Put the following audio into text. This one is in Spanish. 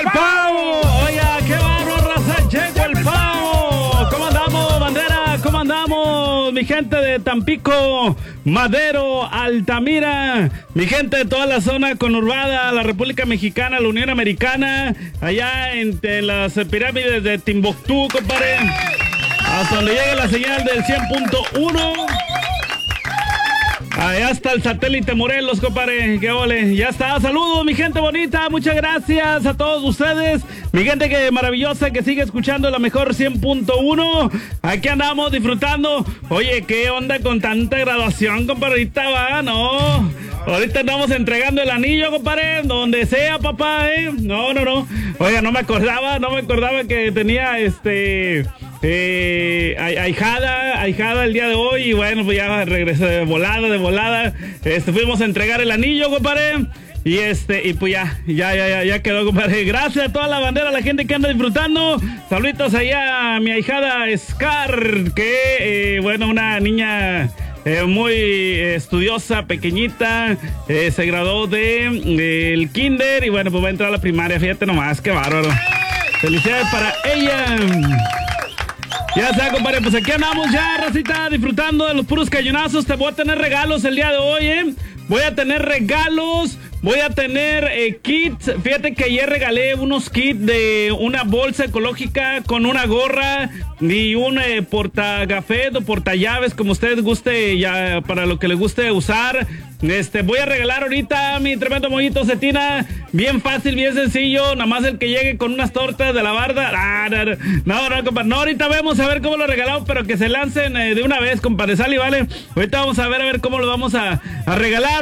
el pavo! Oiga, qué bárbaro, raza, Checo el pavo. ¿Cómo andamos, bandera? ¿Cómo andamos, mi gente de Tampico, Madero, Altamira? Mi gente de toda la zona conurbada, la República Mexicana, la Unión Americana, allá entre las pirámides de Timbuktu, compadre. Hasta donde llegue la señal del 100.1. Allá está el satélite Morelos, compadre. ¡Qué ole! Ya está. Saludos, mi gente bonita. Muchas gracias a todos ustedes. Mi gente que maravillosa que sigue escuchando la mejor 100.1. Aquí andamos disfrutando. Oye, ¿qué onda con tanta graduación, compadre? Ahorita va, ¿no? Ahorita andamos entregando el anillo, compadre. Donde sea, papá, ¿eh? No. Oiga, no me acordaba que tenía ahijada el día de hoy. Y bueno, pues ya regresé de volada. Fuimos a entregar el anillo, compadre. Y pues ya quedó, compadre. Gracias a toda la bandera, a la gente que anda disfrutando. Saluditos allá a mi ahijada Scar, que bueno, una niña muy estudiosa, pequeñita, se graduó del kinder y bueno, pues va a entrar a la primaria. Fíjate nomás, qué bárbaro. Felicidades para ella. Ya está, compadre, pues aquí andamos ya, racita, disfrutando de los puros cañonazos. Te voy a tener regalos el día de hoy, Voy a tener regalos, voy a tener kits. Fíjate que ayer regalé unos kits de una bolsa ecológica con una gorra y un portagafet o portallaves, como ustedes guste, ya para lo que les guste usar. Voy a regalar ahorita mi tremendo mollito cetina, bien fácil, bien sencillo, nada más el que llegue con unas tortas de la barda. No, compadre, no, ahorita vemos a ver cómo lo regalamos, pero que se lancen de una vez, compadre, sale y vale. Ahorita vamos a ver cómo lo vamos a regalar.